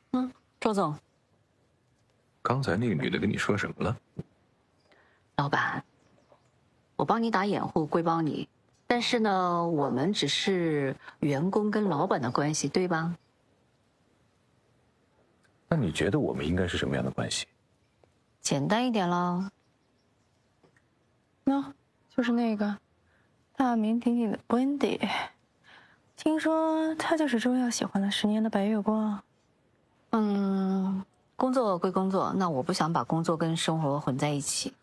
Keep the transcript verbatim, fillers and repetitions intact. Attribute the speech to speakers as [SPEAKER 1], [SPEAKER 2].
[SPEAKER 1] 嗯，周总，
[SPEAKER 2] 刚才那个女的跟你说什么了？
[SPEAKER 1] 老板，我帮你打掩护归帮你，但是呢，我们只是员工跟老板的关系，对吧？
[SPEAKER 2] 那你觉得我们应该是什么样的关系？
[SPEAKER 1] 简单一点喽。
[SPEAKER 3] 喏，就是那个大名鼎鼎的 Wendy， 听说她就是周耀喜欢了十年的白月光。
[SPEAKER 1] 嗯，工作归工作，那我不想把工作跟生活混在一起。